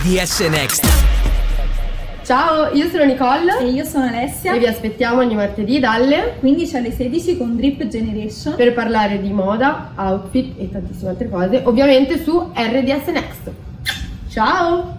DS Next. Ciao, io sono Nicole e io sono Alessia e vi aspettiamo ogni martedì dalle 15 alle 16 con Drip Generation per parlare di moda, outfit e tantissime altre cose, ovviamente su RDS Next. Ciao!